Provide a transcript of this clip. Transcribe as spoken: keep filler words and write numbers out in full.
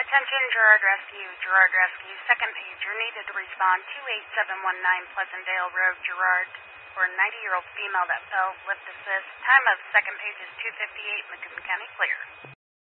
Attention Gerard Rescue, Gerard Rescue, second pager needed to respond two eight seven one nine Pleasantdale Road, Gerard, for a ninety-year-old female that fell, lift assist. Time of second page is two fifty-eight, Macomb County, clear.